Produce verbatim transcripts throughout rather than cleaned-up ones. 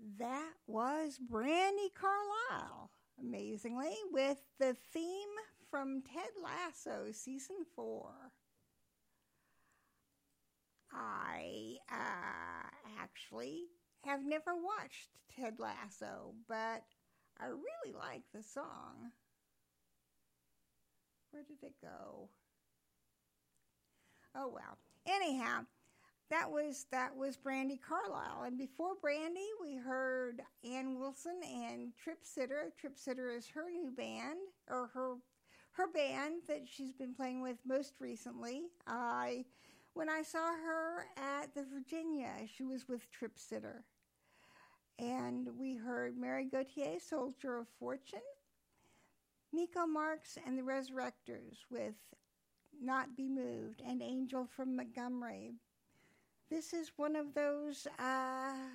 That was Brandi Carlile, amazingly, with the theme from Ted Lasso Season four. I uh, actually have never watched Ted Lasso, but I really like the song. Where did it go? Oh, well. Anyhow, that was that was Brandi Carlile. And before Brandi, we heard Ann Wilson and Trip Sitter. Trip Sitter is her new band, or her her band that she's been playing with most recently. I when I saw her at the Virginia, she was with Trip Sitter. And we heard Mary Gauthier, Soldier of Fortune, Miko Marks and the Resurrectors with Not Be Moved, and Angel from Montgomery. This is one of those uh,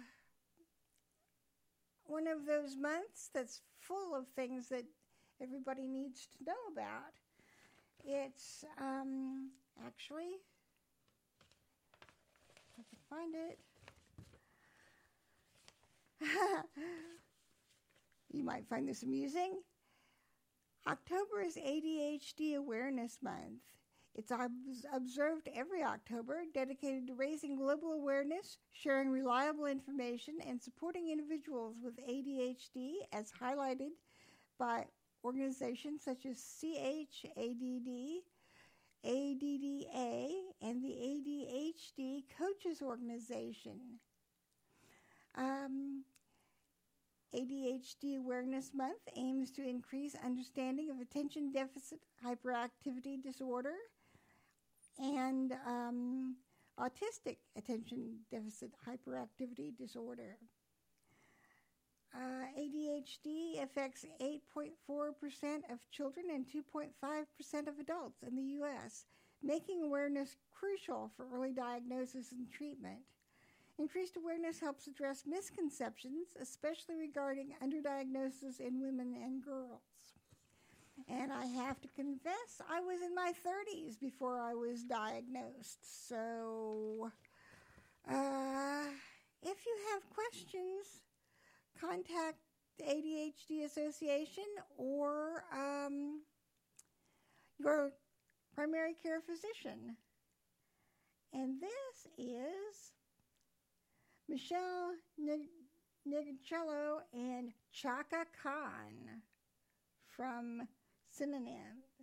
one of those months that's full of things that everybody needs to know about. It's um, actually, if I can find it. You might find this amusing. October is A D H D Awareness Month. It's observed every October, dedicated to raising global awareness, sharing reliable information, and supporting individuals with A D H D, as highlighted by organizations such as C H A D D, A D D A, and the A D H D Coaches Organization. Um, A D H D Awareness Month aims to increase understanding of attention deficit hyperactivity disorder and um, autistic attention deficit hyperactivity disorder. Uh, A D H D affects eight point four percent of children and two point five percent of adults in the U S, making awareness crucial for early diagnosis and treatment. Increased awareness helps address misconceptions, especially regarding underdiagnosis in women and girls. And I have to confess, I was in my thirties before I was diagnosed. So, uh, if you have questions, contact the A D H D Association or um, your primary care physician. And this is Michelle Nigocello and Chaka Khan from Synonyms.